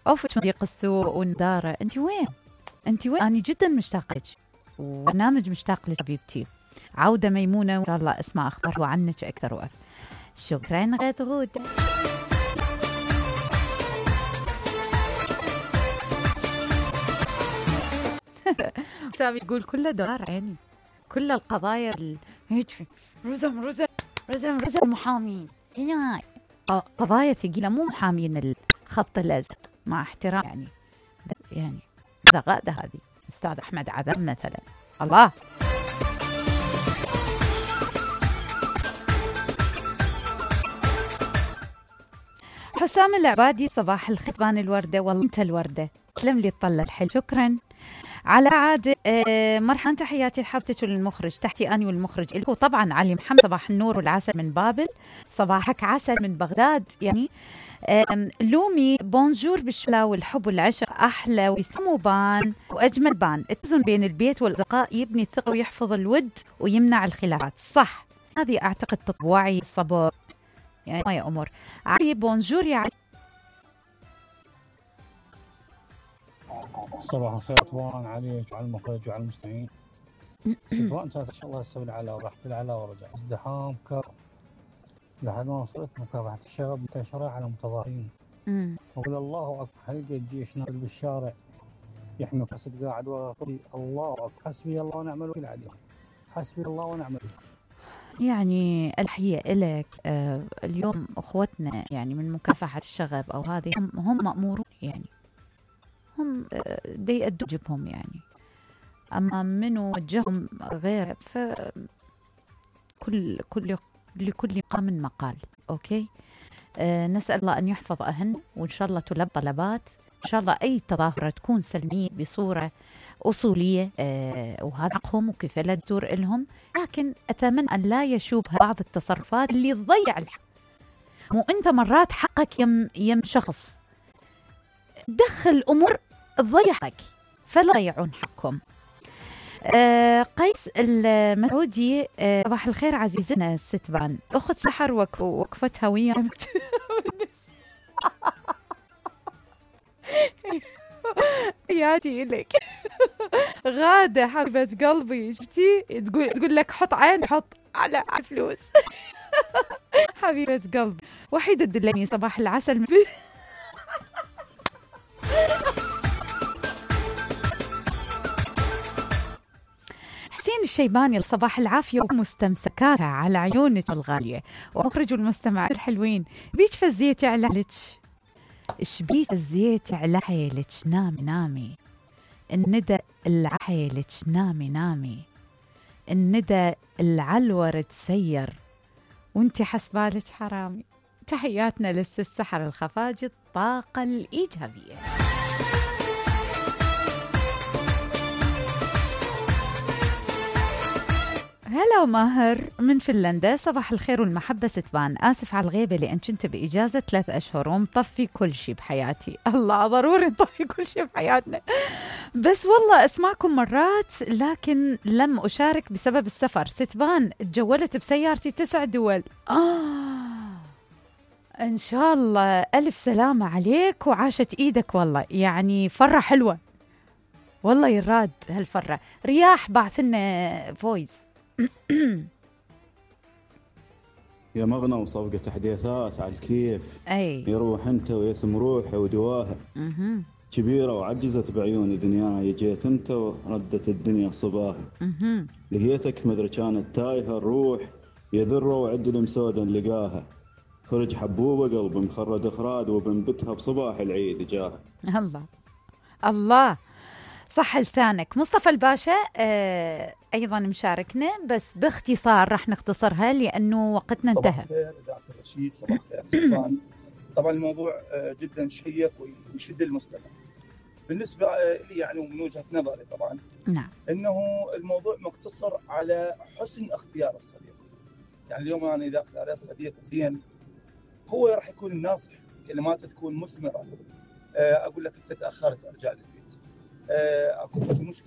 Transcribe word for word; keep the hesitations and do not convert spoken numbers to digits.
عوفك من ضيق السوق والندارة. أنت وين؟ أنت وين؟ أنا جدا مشتاقة لك، وبرنامج مشتاق لك حبيبتي. عودة ميمونة، وإن شاء الله أسمع أخبار عنك أكثر وأكثر. شكرا غدغودة. سامي يقول كله دولار عيني، كل القضايا هيك رزم رزم رزم رزم محامين، هاي قضايا ثقيلة، مو محامين الخط الأزرق مع احترام يعني. يعني زغادة هذه أستاذ أحمد عذاب مثلا. الله. حسام العبادي صباح الختبان الوردة، والله أنت الوردة، تسلم لي الطلة الحلو. شكرا على عاد. آه مرحبا، تحياتي لحضرتك وللمخرج، تحتي أني والمخرج إلكو طبعا علي محمد. صباح النور والعسل من بابل، صباحك عسل من بغداد يعني. آه لومي بونجور بالشلا والحب والعشق أحلى ويسمو بان وأجمل بان، التوازن بين البيت والأصدقاء يبني الثقة ويحفظ الود ويمنع الخلافات. صح، هذه أعتقد تطوعي الصبر يعني ما يا أمور. علي بونجور يا علي. صباح الخير طبعا عليك وعلى المخرج وعلى المستمعين. طبعا انت ان شاء الله تسوي العلا وراحت العلا ورجع ازدحام كار لحد ما وصلت مكافحة الشغب منتشرة على متظاهرين. وقل الله اكبر، حلقة الجيش نازل بالشارع يحمي قصد قاعد ورا طريق. الله اكبر، حسبي الله ونعم الوكيل عليهم، حسبي الله ونعم الوكيل. يعني الحية إلك. آه اليوم أخوتنا يعني من مكافحة الشغب أو هذه هم, هم مأمورون يعني، هم آه دي أدوا جبهم يعني، أما منو وجههم غير فكل كل لكل مقام مقال. أوكي. آه نسأل الله أن يحفظ أهلنا، وإن شاء الله تلبى طلبات، إن شاء الله أي تظاهرة تكون سلمية بصورة أصولية، آه وهذا حقهم وكفالة دور إلهم، لكن أتمنى أن لا يشوبها بعض التصرفات اللي تضيع الحق. مو أنت مرات حقك يم, يم شخص دخل أمور تضيع حقك، فلا يضيعون حقهم. آه قيس المسعودي، آه صباح الخير عزيزنا الستبان، أخت سحر وك وقفتها ويا ياتي لك غادة حبيبة قلبي، شفتي تقول تقول لك حط عين حط على فلوس. حبيبة قلبي وحيدة الدلاني، صباح العسل. حسين الشيباني، صباح العافية ومستمسكاتها على عيونك الغالية، ومخرج المستمع الحلوين. بيش فزيتي على لك، إيش بيش فزيتي على حيلك، نامي نامي الندى العحيلك، نامي نامي الندى العلور تسير وانتي حسبالك حرامي. تحياتنا للست السحر الخفاجي الطاقة الإيجابية. هلا ماهر من فنلندا، صباح الخير والمحبة ستبان، آسف على الغيبة لأن كنت بإجازة ثلاث أشهر ومطفي كل شي بحياتي. الله، ضروري نطفي كل شي بحياتنا، بس والله أسمعكم مرات لكن لم أشارك بسبب السفر. ستبان تجولت بسيارتي تسع دول. آه إن شاء الله ألف سلامة عليك وعاشت إيدك، والله يعني فرة حلوة والله يراد هالفرة. رياح بعث لنا فويس. يا مغنى وصفقة تحديثات على الكيف. أي يروح أنت ويسم روحه ودواها مه. كبيرة وعجزت بعيوني دنياها، جيت أنت وردت الدنيا صباها. مه. لقيتك مدري كانت تايهة الروح، يذره وعد المسودة لقاها، خرج حبوبة قلب مخرد اخراد وبنبتها بصباح العيد جاها. الله الله، صح لسانك. مصطفى الباشا آه أيضا مشاركنا، بس باختصار راح نختصرها لأنه وقتنا انتهى. صباح الخير إذاعة الرشيد، صباح الخير سلطان. طبعا الموضوع جدا شيق ويشد المستمع. بالنسبة لي يعني ومن وجهة نظري طبعا نعم، إنه الموضوع مقتصر على حسن اختيار الصديق. يعني اليوم أنا إذا اختار الصديق زين هو راح يكون الناصح، كلماته تكون مثمرة. أقول لك أنت تأخرت أرجع للبيت، أكون في مشكلة